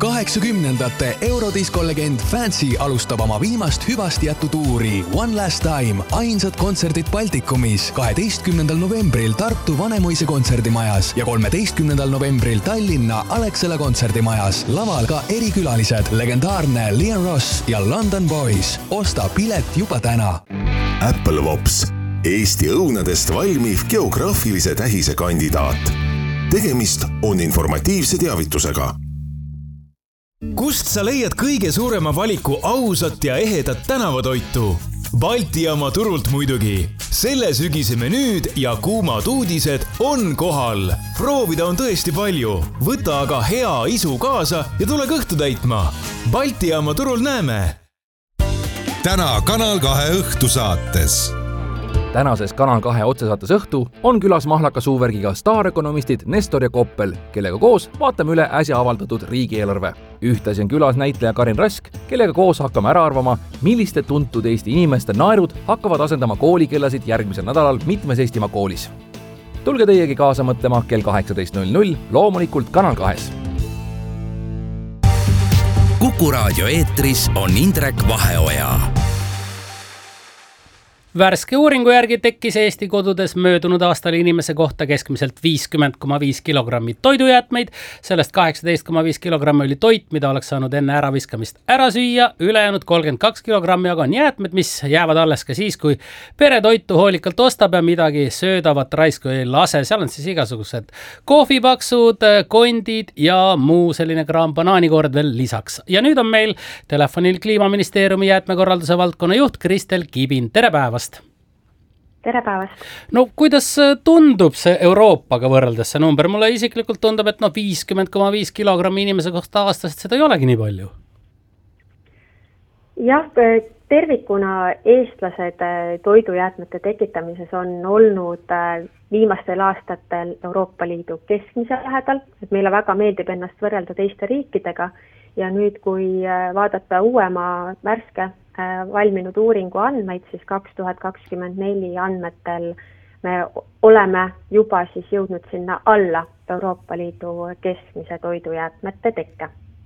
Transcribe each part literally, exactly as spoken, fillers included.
kaheksakümnendate Eurodisco legend Fancy alustab oma viimast hüvasti jättu tuuri One Last Time, ainsad kontserdid Baltikumis kaheteistkümnendal novembril Tartu Vanemuise kontserdimajas ja kolmeteistkümnendal novembril Tallinna Alexela kontserdimajas. Laval ka erikülalised, legendaarne Liam Ross ja London Boys. Osta pilet juba täna. Apple Vops, Eesti õunadest valmiv geograafilise tähise kandidaat. Tegemist on informatiivse teavitusega. Kust sa leiad kõige suurema valiku ausat ja ehedat tänavatoitu? Balti jaama turult muidugi. Selle sügise menüüd ja kuumad uudised on kohal. Proovida on tõesti palju. Võta aga hea isu kaasa ja tule kõhtu täitma. Balti jaama turul näeme. Täna Kanal kahe õhtusaates. Tänases Kanal kahe otsesaates õhtu on külas mahlaka suuvärgiga staarökonomistid Nestor ja Koppel, kellega koos vaatame üle äsja avaldatud riigieelarve. Ühtlasi on külas näitleja Karin Rask, kellega koos hakkame ära arvama, milliste tuntud Eesti inimeste naerud hakkavad asendama koolikellasid järgmisel nädalal mitmes Eestimaa koolis. Tulge teiegi kaasa mõtlema kell kaheksateist null null, loomulikult Kanal kahes. Kuku raadio eetris on Indrek Vaheoja. Värske uuringu järgi tekkis Eesti kodudes möödunud aastal inimese kohta keskmiselt viiskümmend koma viis kilogrammi toidujäätmeid. Sellest kaheksateist koma viis kilogrammi oli toit, mida oleks saanud enne äraviskamist ära süüa. Ülejäänud kolmkümmend kaks kilogrammi aga on jäätmed, mis jäävad alles ka siis, kui pere toitu hoolikalt ostab ja midagi söödavat raisku ei lase. Seal on siis igasugused kohvipaksud, kondid ja muu selline kraam, banaanikord veel lisaks. Ja nüüd on meil telefonil Kliimaministeeriumi jäätmekorralduse valdkonna juht Kristel Kibin. Tere päevast! Tere päevast! No kuidas tundub see Euroopaga võrreldes see number? Mulle isiklikult tundub, et no viiskümmend koma viis kilogrammi inimese kohta aastast seda ei olegi nii palju. Jah, tervikuna eestlased toidujäätmete tekitamises on olnud viimastel aastatel Euroopa Liidu keskmise lähedal, et meile väga meeldib ennast võrrelda teiste riikidega ja nüüd, kui vaadata uuema värske valminud uuringu andmeid, siis kaks tuhat kakskümmend neli andmetel me oleme juba siis jõudnud sinna alla Euroopa Liidu keskmise toidujäätmete tekke.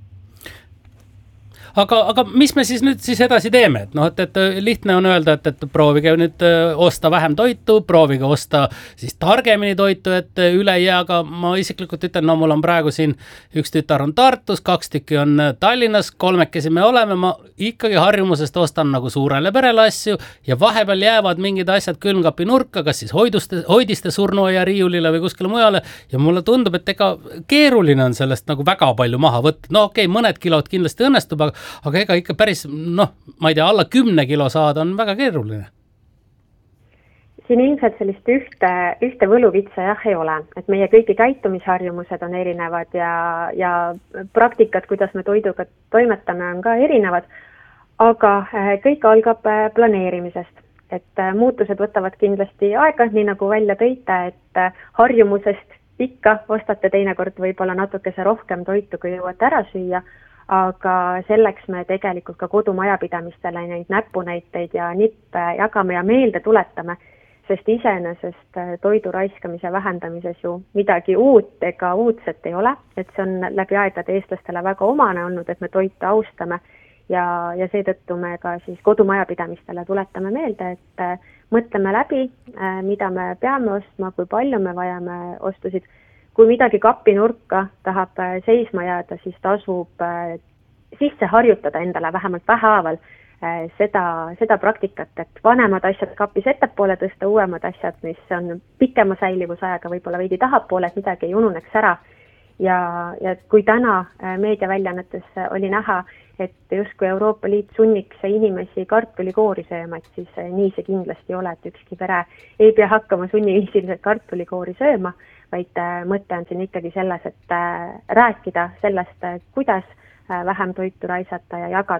Aga, aga mis me siis nüüd siis edasi teeme? Et, no, et, et lihtne on öelda, et, et proovige nüüd osta vähem toitu, proovige osta siis targemini toitu, et üle ei jää, aga ma isiklikult ütlen, no mul on praegu siin üks tütar on Tartus, kaks tükki on Tallinnas, kolmekesi me oleme, ma ikkagi harjumusest ostan nagu suurele perele asju ja vahepeal jäävad mingid asjad külmkapi nurka, kas siis hoiduste, hoidiste surnuaia riiulile või kuskile mujale ja mulle tundub, et ega keeruline on sellest nagu väga palju maha võtta. No okei, okay, mõned kilod kindlasti õnnestub, aga aga ega ikka päris, noh, ma ei tea, alla kümne kilo saada on väga keeruline. Siin ilmselt sellist ühte, ühte võluvitsa jah ei ole, et meie kõigi käitumisharjumused on erinevad ja, ja praktikad, kuidas me toiduga toimetame, on ka erinevad, aga kõik algab planeerimisest, et muutused võtavad kindlasti aega, nii nagu välja tõite, et harjumusest ikka ostate teinekord võib-olla natukese rohkem toitu, kui jõuate ära süüa, aga selleks me tegelikult ka kodumajapidamistele neid näpunäiteid ja nippe jagame ja meelde tuletame, sest iseenesest toidu raiskamise vähendamises ju midagi uut ega uudset ei ole, et see on läbi aegade eestlastele väga omane olnud, et me toitu austame ja, ja seetõttu me ka siis kodumajapidamistele tuletame meelde, et mõtleme läbi, mida me peame ostma, kui palju me vajame ostusid. Kui midagi kapi nurka tahab seisma jääda, siis tasub sisse harjutada endale vähemalt vähehaaval seda, seda praktikat, et vanemad asjad kapis ettepoole tõsta, uuemad asjad, mis on pikema säilivusajaga võib-olla veidi tahapoole, et midagi ei ununeks ära. Ja, ja kui täna meediaväljaannetes oli näha, et justkui Euroopa Liit sunniks inimesi kartulikoori sööma, et siis nii see kindlasti ei ole, et ükski pere ei pea hakkama sunniviisiliselt kartulikoori sööma, vaid mõte on siin ikkagi selles, et rääkida sellest, kuidas vähem toitu raisata ja jagada